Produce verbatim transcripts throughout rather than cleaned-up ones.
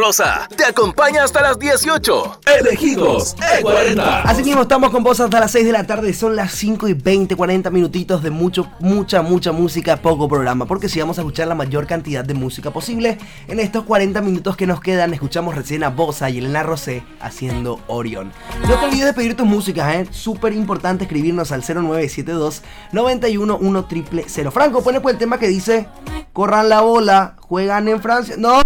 Rosa te acompaña hasta las dieciocho. Elegidos E cuarenta. Así mismo estamos con vos hasta las seis de la tarde. Son las cinco y veinte, cuarenta minutitos de mucho, mucha, mucha música, poco programa. Porque si vamos a escuchar la mayor cantidad de música posible, en estos cuarenta minutos que nos quedan, escuchamos recién a Bosa y Elena Rosé haciendo Orión. No te olvides de pedir tus músicas, ¿eh? Súper importante escribirnos al cero nueve siete dos, nueve uno uno cero cero cero. Franco, pone pues el tema que dice: corran la bola, juegan en Francia. ¡No!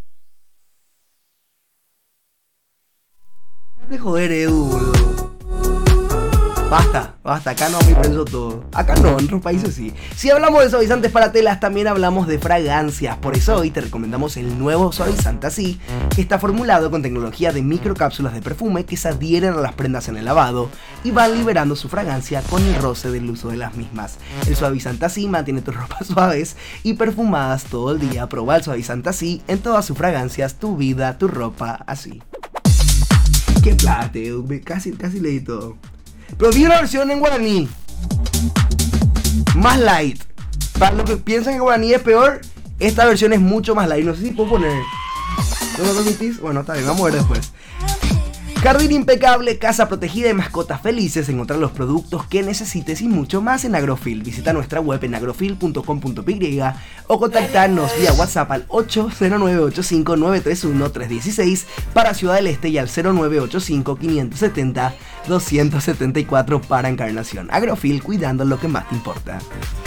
De joder, Edu, boludo. Basta, basta, acá no me pienso todo. Acá no, en otros países sí. Si hablamos de suavizantes para telas, también hablamos de fragancias. Por eso hoy te recomendamos el nuevo suavizante así, que está formulado con tecnología de microcápsulas de perfume que se adhieren a las prendas en el lavado y van liberando su fragancia con el roce del uso de las mismas. El suavizante así mantiene tus ropas suaves y perfumadas todo el día. Proba el suavizante así en todas sus fragancias, tu vida, tu ropa así. Qué plate, casi, casi leí todo. Pero vi una versión en guaraní más light. Para los que piensan que guaraní es peor, esta versión es mucho más light. No sé si puedo poner. ¿No lo permitís? Bueno, está bien, vamos a ver después. Jardín impecable, casa protegida y mascotas felices. Encontrar los productos que necesites y mucho más en Agrofil. Visita nuestra web en agrofil punto com punto p y o contactarnos vía WhatsApp al ocho cero nueve ocho cinco nueve tres uno tres uno seis para Ciudad del Este y al cero nueve ocho cinco cinco siete cero dos siete cuatro para Encarnación. Agrofil, cuidando lo que más te importa.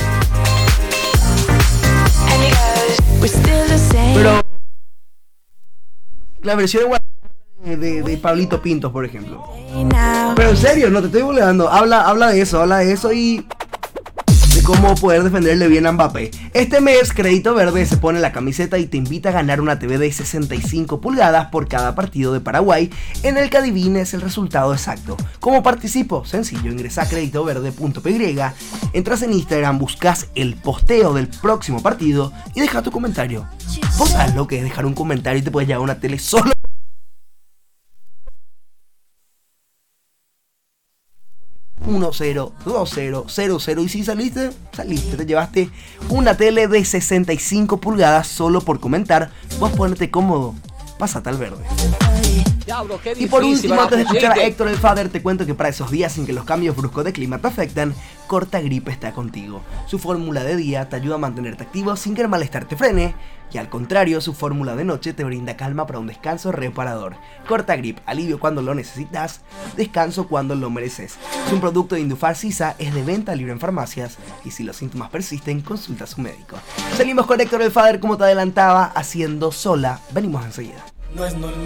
Pero la versión de De, de Pablito Pintos, por ejemplo. Pero en serio, no te estoy burlando. Habla, habla de eso, habla de eso y de cómo poder defenderle bien a Mbappé. Este mes, Crédito Verde se pone la camiseta y te invita a ganar una T V de sesenta y cinco pulgadas por cada partido de Paraguay, en el que adivines el resultado exacto. ¿Cómo participo? Sencillo, ingresa a crédito verde punto p y, entras en Instagram, buscas el posteo del próximo partido y deja tu comentario. ¿Vos sabés lo que es dejar un comentario y te puedes llevar una tele solo? uno cero dos cero cero cero y si saliste, saliste, te llevaste una tele de sesenta y cinco pulgadas solo por comentar. Vos ponete cómodo, pásate al verde. Diablo, y por último, antes de escuchar a Héctor el Father, te cuento que para esos días en que los cambios bruscos de clima te afectan, Cortagrip está contigo. Su fórmula de día te ayuda a mantenerte activo sin que el malestar te frene, y al contrario, su fórmula de noche te brinda calma para un descanso reparador. Cortagrip, alivio cuando lo necesitas, descanso cuando lo mereces. Es un producto de Indufar Sisa, es de venta libre en farmacias, y si los síntomas persisten, consulta a su médico. Salimos con Héctor el Father, como te adelantaba, haciendo Sola. Venimos enseguida. No es normal.